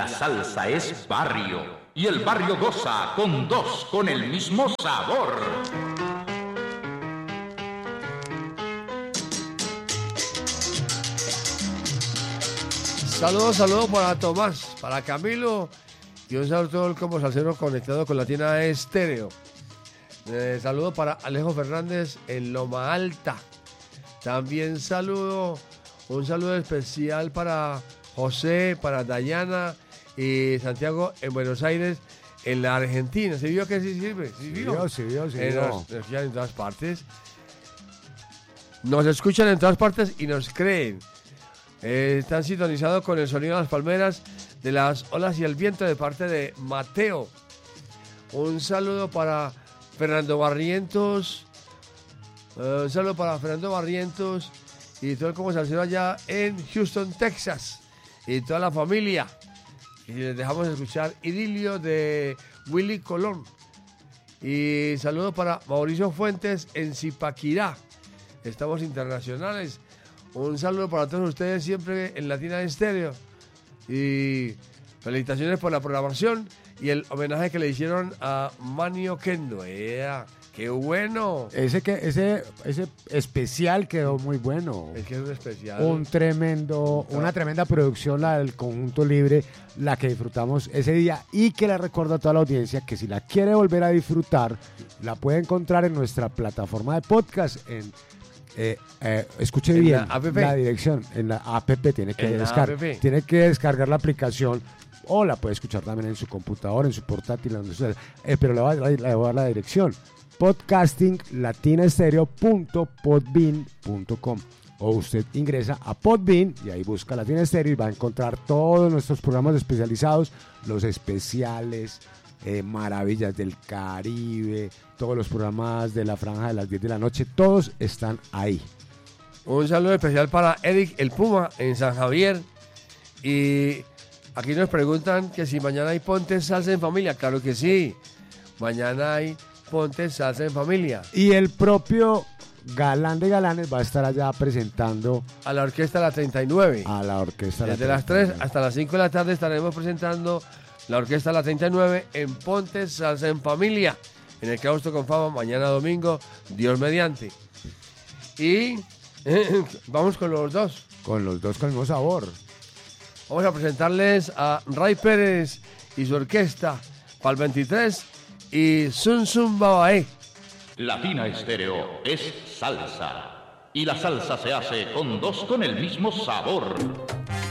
La salsa es barrio y el barrio goza con dos con el mismo sabor. Saludos para Tomás, para Camilo y un saludo a todo el combo salsero conectado con Latina Estéreo. Saludo para Alejo Fernández en Loma Alta. También un saludo especial para José, para Dayana y Santiago en Buenos Aires, en la Argentina. ¿Se vio que sí sirve? ¿Sí vio? Nos escuchan en todas partes. Nos escuchan en todas partes y nos creen. Están sintonizados con el sonido de las palmeras, de las olas y el viento de parte de Mateo. Un saludo para Fernando Barrientos. Un saludo para Fernando Barrientos y todo el como salsero allá en Houston, Texas. Y toda la familia. Y les dejamos escuchar Idilio de Willy Colón. Y saludo para Mauricio Fuentes en Zipaquirá. Estamos internacionales. Un saludo para todos ustedes siempre en Latina Estéreo. Y felicitaciones por la programación y el homenaje que le hicieron a Manio Kendo. ¡Qué bueno! Ese especial quedó muy bueno. Es que es un especial. Una tremenda producción, la del Conjunto Libre, la que disfrutamos ese día y que le recuerdo a toda la audiencia que si la quiere volver a disfrutar, la puede encontrar en nuestra plataforma de podcast escuche bien la dirección en la app, tiene que descargar la aplicación o la puede escuchar también en su computadora, en su portátil, pero le voy a dar la dirección: podcastinlatinaestereo.podbean.com, o usted ingresa a Podbean y ahí busca Latina Estéreo y va a encontrar todos nuestros programas especializados, los especiales, Maravillas del Caribe, todos los programas de la franja de las 10 de la noche, todos están ahí. Un saludo especial para Eric el Puma en San Javier. Y aquí nos preguntan que si mañana hay Ponte Salsa en Familia. Claro que sí, mañana hay Ponte Salsa en Familia. Y el propio Galán de Galanes va a estar allá presentando a la Orquesta La 39. A la Orquesta Desde las 3 hasta las 5 de la tarde estaremos presentando la Orquesta La 39 en Ponte Salsa en Familia, en el Claustro con Fama, mañana domingo, Dios mediante. Y vamos con los dos. Con los dos con el mismo sabor. Vamos a presentarles a Ray Pérez y su orquesta para el 23 y Sun Sun Babae. Latina Estéreo es salsa. Y la salsa se hace con dos con el mismo sabor.